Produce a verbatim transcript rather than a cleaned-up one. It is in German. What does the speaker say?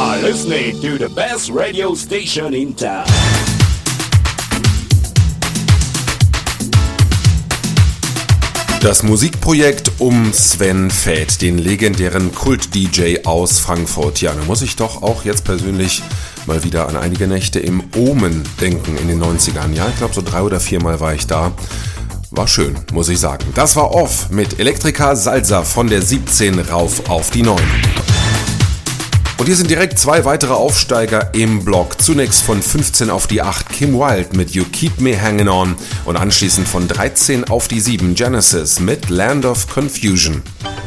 are listening to the best radio station in town. Das Musikprojekt um Sven Väth, den legendären Kult-D J aus Frankfurt. Ja, da muss ich doch auch jetzt persönlich mal wieder an einige Nächte im Omen denken in den neunzigern. Ja, ich glaube so drei oder viermal war ich da. War schön, muss ich sagen. Das war Off mit Elektrika Salsa von der siebzehn rauf auf die neun. Und hier sind direkt zwei weitere Aufsteiger im Block. Zunächst von fünfzehn auf die acht Kim Wilde mit You Keep Me Hanging On und anschließend von dreizehn auf die sieben Genesis mit Land of Confusion.